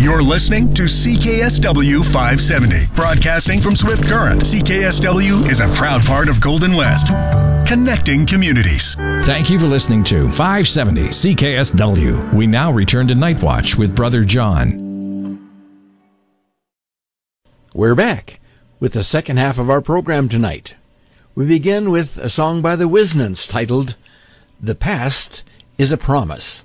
You're listening to CKSW 570, broadcasting from Swift Current. CKSW is a proud part of Golden West, connecting communities. Thank you for listening to 570 CKSW. We now return to Night Watch with Brother John. We're back with the second half of our program tonight. We begin with a song by the Wisnants titled "The Past is a Promise."